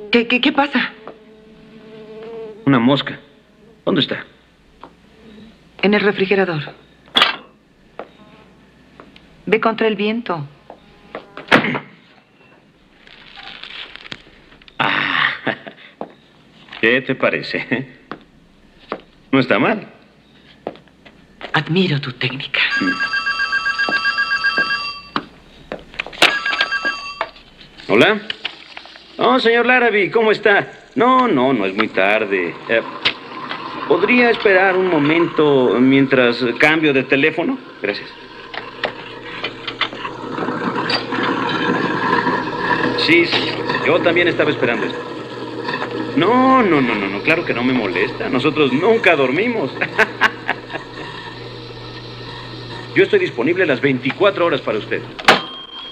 ¿Qué pasa? Una mosca. ¿Dónde está? En el refrigerador. Ve contra el viento. ¿Qué te parece? No está mal. Admiro tu técnica. ¿Hola? Oh, señor Larrabee, ¿cómo está? No es muy tarde. ¿Podría esperar un momento mientras cambio de teléfono? Gracias. Sí, señor. Yo también estaba esperando esto. No, claro que no me molesta. Nosotros nunca dormimos. Yo estoy disponible las 24 horas para usted.